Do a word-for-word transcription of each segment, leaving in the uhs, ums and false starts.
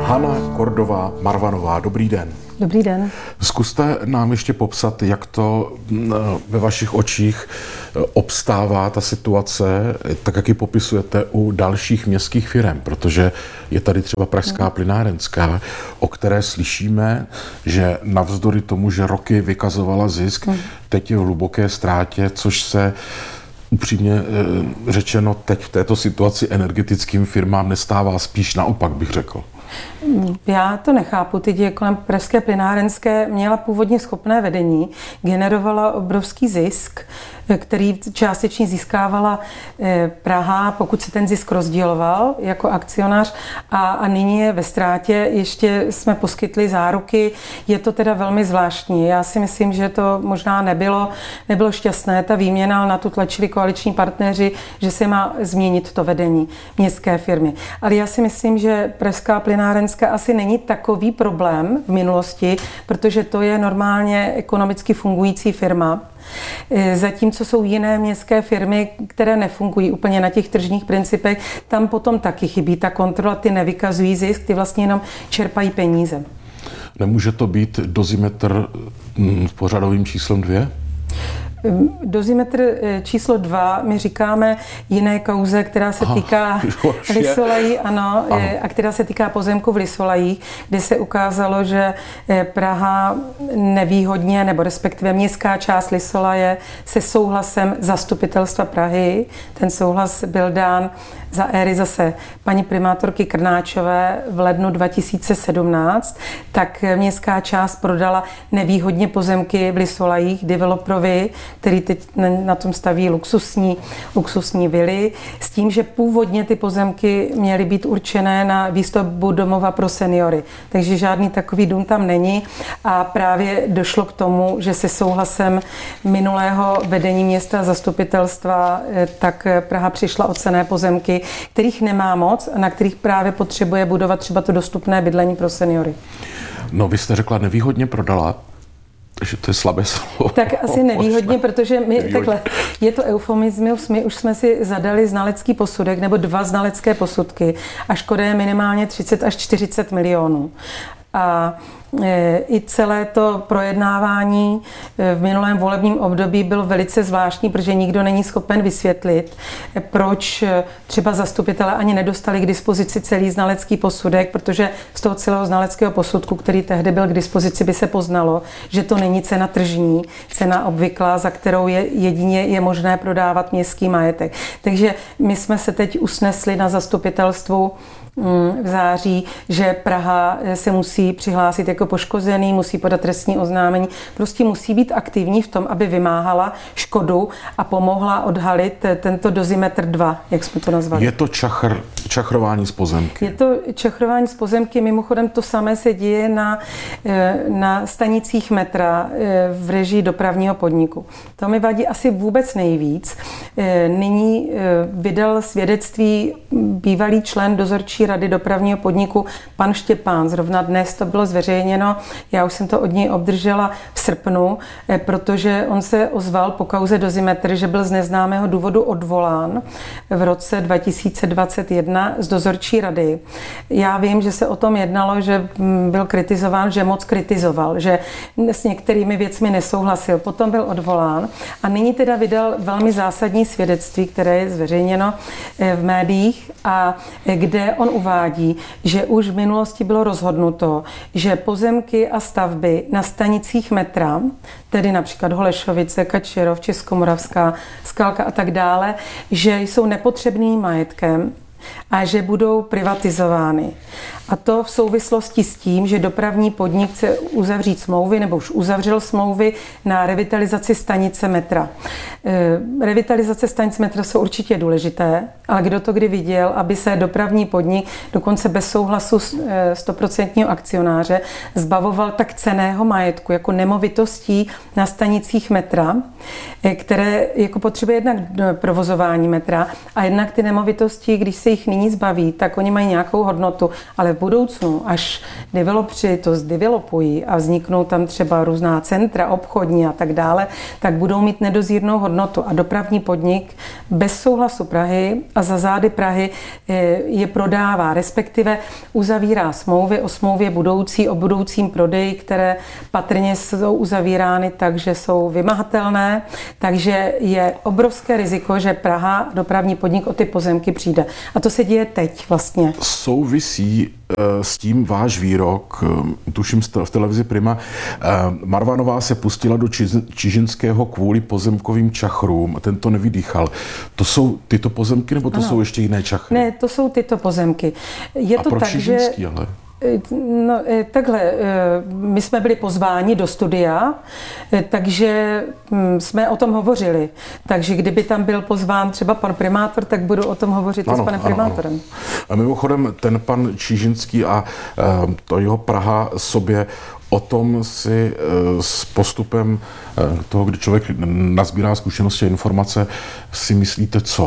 Hana Kordová Marvanová, dobrý den. Dobrý den. Zkuste nám ještě popsat, jak to ve vašich očích obstává ta situace, tak jak ji popisujete u dalších městských firem, protože je tady třeba Pražská plynárenská, o které slyšíme, že navzdory tomu, že roky vykazovala zisk, teď je v hluboké ztrátě, což se upřímně řečeno teď v této situaci energetickým firmám nestává, spíš naopak bych řekl. Já to nechápu. Teď je kolem Pražské plynárenské měla původně schopné vedení, generovala obrovský zisk, který částečně získávala Praha, pokud se ten zisk rozděloval jako akcionář a, a nyní je ve ztrátě. Ještě jsme poskytli záruky. Je to teda velmi zvláštní. Já si myslím, že to možná nebylo, nebylo šťastné. Ta výměna, na tu tlačili koaliční partneři, že se má změnit to vedení městské firmy. Ale já si myslím, že Pražská plynárenská asi není takový problém v minulosti, protože to je normálně ekonomicky fungující firma. Zatímco jsou jiné městské firmy, které nefungují úplně na těch tržních principech, tam potom taky chybí ta kontrola, ty nevykazují zisk, ty vlastně jenom čerpají peníze. Nemůže to být dozimetr pořadovým číslem dvě? Dozimetr číslo dva, my říkáme jiné kauze, která se týká Lisolají, ano, ano, a která se týká pozemku v Lisolajích, kde se ukázalo, že Praha nevýhodně, nebo respektive městská část Lisolaje se souhlasem zastupitelstva Prahy, ten souhlas byl dán za éry zase paní primátorky Krnáčové v lednu dva tisíce sedmnáct, tak městská část prodala nevýhodně pozemky v Lisolajích developerovi, který teď na tom staví luxusní, luxusní vily, s tím, že původně ty pozemky měly být určené na výstavbu domova pro seniory. Takže žádný takový dům tam není a právě došlo k tomu, že se souhlasem minulého vedení města zastupitelstva tak Praha přišla o cenné pozemky, kterých nemá moc a na kterých právě potřebuje budovat třeba to dostupné bydlení pro seniory. No, vy jste řekla nevýhodně prodala, že to je slabé slovo. Tak asi nevýhodně, protože my takhle, je to eufemismus, my už jsme si zadali znalecký posudek nebo dva znalecké posudky a škoda je minimálně třicet až čtyřicet milionů. A i celé to projednávání v minulém volebním období bylo velice zvláštní, protože nikdo není schopen vysvětlit, proč třeba zastupitelé ani nedostali k dispozici celý znalecký posudek, protože z toho celého znaleckého posudku, který tehdy byl k dispozici, by se poznalo, že to není cena tržní, cena obvyklá, za kterou je jedině je možné prodávat městský majetek. Takže my jsme se teď usnesli na zastupitelstvu v září, že Praha se musí přihlásit jako poškozený, musí podat trestní oznámení, prostě musí být aktivní v tom, aby vymáhala škodu a pomohla odhalit tento dozimetr dva, jak jsme to nazvali. Je to čachr, čachrování z pozemky? Je to čachrování z pozemky, mimochodem to samé se děje na, na stanicích metra v režii dopravního podniku. To mi vadí asi vůbec nejvíc. Nyní vydal svědectví bývalý člen dozorčí rady dopravního podniku pan Štěpán. Zrovna dnes to bylo zveřejněno. Já už jsem to od něj obdržela v srpnu, protože on se ozval po kauze Dozimetr, že byl z neznámého důvodu odvolán v roce dva tisíce dvacet jedna z dozorčí rady. Já vím, že se o tom jednalo, že byl kritizován, že moc kritizoval, že s některými věcmi nesouhlasil. Potom byl odvolán a nyní teda vydal velmi zásadní svědectví, které je zveřejněno v médiích a kde on uvádí, že už v minulosti bylo rozhodnuto, že pozemky a stavby na stanicích metra, tedy například Holešovice, Kačerov, Českomoravská, Skalka a tak dále, že jsou nepotřebným majetkem a že budou privatizovány. A to v souvislosti s tím, že dopravní podnik chce uzavřít smlouvy, nebo už uzavřel smlouvy na revitalizaci stanice metra. Revitalizace stanic metra jsou určitě důležité, ale kdo to kdy viděl, aby se dopravní podnik dokonce bez souhlasu stoprocentního akcionáře zbavoval tak cenného majetku, jako nemovitostí na stanicích metra, které jako potřebuje jednak provozování metra a jednak ty nemovitosti, když se jich nyní zbaví, tak oni mají nějakou hodnotu ale v budoucnu, až developři to zdevelopují a vzniknou tam třeba různá centra obchodní a tak dále, tak budou mít nedozírnou hodnotu a dopravní podnik bez souhlasu Prahy a za zády Prahy je prodává, respektive uzavírá smlouvy o smlouvě budoucí, o budoucím prodeji, které patrně jsou uzavírány tak, že jsou vymahatelné, takže je obrovské riziko, že Praha, dopravní podnik o ty pozemky přijde. A to se děje teď vlastně. Souvisí s tím váš výrok, tuším v televizi Prima, Marvanová se pustila do Čižinského kvůli pozemkovým čachrům, ten to nevydýchal. To jsou tyto pozemky, nebo to ano. jsou ještě jiné čachry? Ne, to jsou tyto pozemky. Je A to proč tak, Čižinský, že... ale? No, takhle, my jsme byli pozváni do studia, takže jsme o tom hovořili. Takže kdyby tam byl pozván třeba pan primátor, tak budu o tom hovořit ano, s panem ano, primátorem. Ano. A mimochodem ten pan Čižinský a to jeho Praha sobě o tom si s postupem toho, kdy člověk nazbírá zkušenosti a informace, si myslíte co?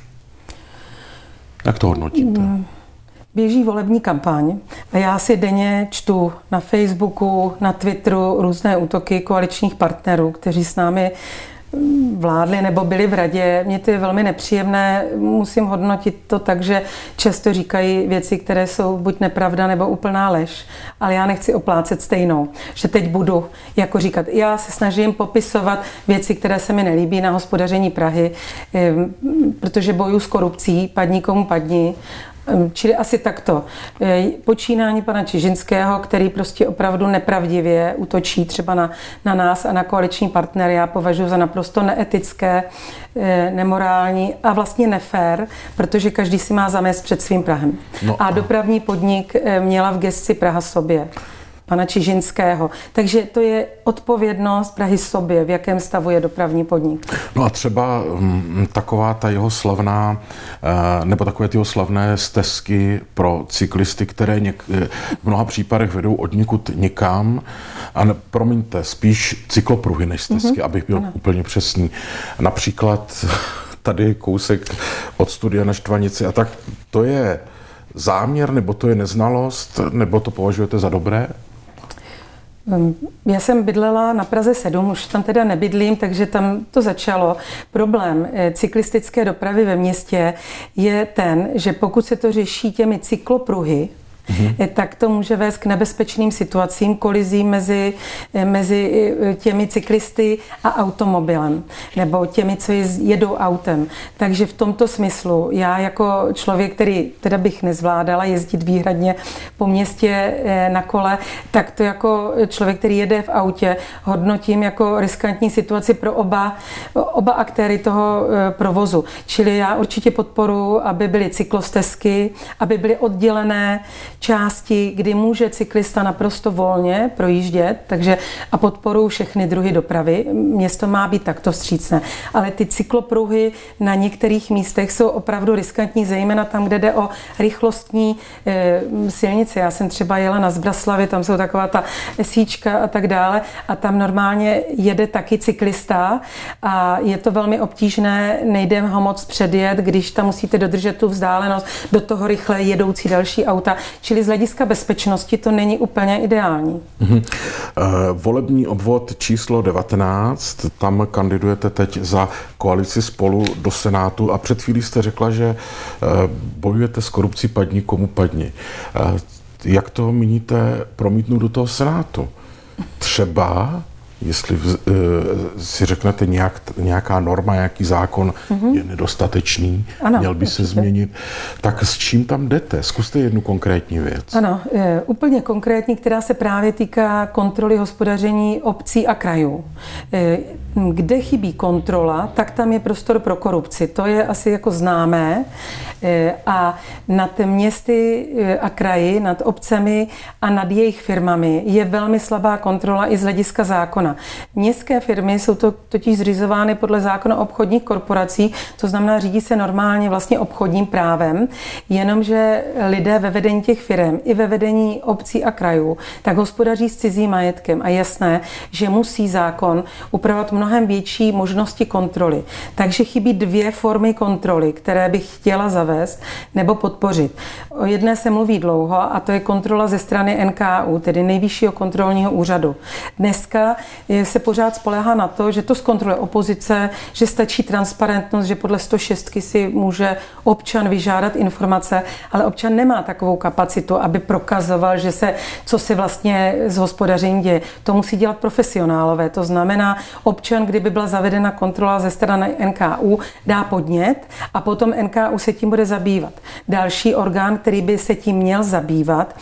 Jak to hodnotíte? Hmm. Běží volební kampaň a já si denně čtu na Facebooku, na Twitteru různé útoky koaličních partnerů, kteří s námi vládli nebo byli v radě. Mně to je velmi nepříjemné, musím hodnotit to tak, že často říkají věci, které jsou buď nepravda nebo úplná lež, ale já nechci oplácet stejnou, že teď budu jako říkat. Já se snažím popisovat věci, které se mi nelíbí na hospodaření Prahy, protože bojuju s korupcí, padni komu padni. Čili asi takto. Počínání pana Čižinského, který prostě opravdu nepravdivě útočí třeba na, na nás a na koaliční partnery, já považuji za naprosto neetické, nemorální a vlastně nefér, protože každý si má zamést před svým Prahem. No. A dopravní podnik měla v gesci Praha sobě. Pana Čižinského. Takže to je odpovědnost Prahy sobě, v jakém stavu je dopravní podnik. No a třeba m, taková ta jeho slavná, nebo takové ty jeho slavné stezky pro cyklisty, které něk, v mnoha případech vedou odnikud někam, a ne, promiňte, spíš cyklopruhy než stezky, mm-hmm. abych byl ano. úplně přesný. Například tady kousek od studia na Štvanici a tak to je záměr, nebo to je neznalost, nebo to považujete za dobré? Já jsem bydlela na Praze sedm, už tam teda nebydlím, takže tam to začalo. Problém cyklistické dopravy ve městě je ten, že pokud se to řeší těmi cyklopruhy, Mm-hmm. tak to může vést k nebezpečným situacím, kolizí mezi, mezi těmi cyklisty a automobilem, nebo těmi, co jedou autem. Takže v tomto smyslu já jako člověk, který teda bych nezvládala jezdit výhradně po městě na kole, tak to jako člověk, který jede v autě, hodnotím jako riskantní situaci pro oba, oba aktéry toho provozu. Čili já určitě podporuji, aby byly cyklostezky, aby byly oddělené části, kdy může cyklista naprosto volně projíždět, takže a podporuji všechny druhy dopravy. Město má být takto vstřícné. Ale ty cyklopruhy na některých místech jsou opravdu riskantní, zejména tam, kde jde o rychlostní e, silnice. Já jsem třeba jela na Zbraslavě, tam jsou taková ta esíčka a tak dále a tam normálně jede taky cyklista a je to velmi obtížné, nejde ho moc předjet, když tam musíte dodržet tu vzdálenost, do toho rychle jedoucí další auta. Čili z hlediska bezpečnosti to není úplně ideální. Mm-hmm. Volební obvod číslo devatenáct, tam kandidujete teď za koalici Spolu do Senátu a před chvílí jste řekla, že bojujete s korupcí padni komu padni. Jak to míníte promítnout do toho Senátu? Třeba jestli uh, si řeknete nějak, nějaká norma, nějaký zákon mm-hmm. je nedostatečný, ano, měl by určitě se změnit, tak s čím tam jdete? Zkuste jednu konkrétní věc. Ano, je, úplně konkrétní, která se právě týká kontroly hospodaření obcí a krajů. Je, kde chybí kontrola, tak tam je prostor pro korupci. To je asi jako známé. Je, a nad městy a kraji, nad obcemi a nad jejich firmami je velmi slabá kontrola i z hlediska zákona. změna. Městské firmy jsou to totiž zřizovány podle zákona o obchodních korporacích, to znamená, řídí se normálně vlastně obchodním právem, jenomže lidé ve vedení těch firm i ve vedení obcí a krajů tak hospodaří s cizím majetkem a jasné, že musí zákon upravovat mnohem větší možnosti kontroly. Takže chybí dvě formy kontroly, které bych chtěla zavést nebo podpořit. O jedné se mluví dlouho a to je kontrola ze strany N K U, tedy Nejvyššího kontrolního úřadu. Dneska se pořád spoléhá na to, že to zkontroluje opozice, že stačí transparentnost, že podle sto šest si může občan vyžádat informace, ale občan nemá takovou kapacitu, aby prokazoval, že se, co se vlastně s hospodařením děje. To musí dělat profesionálové. To znamená, občan, kdyby byla zavedena kontrola ze strany N K U, dá podnět a potom N K U se tím bude zabývat. Další orgán, který by se tím měl zabývat,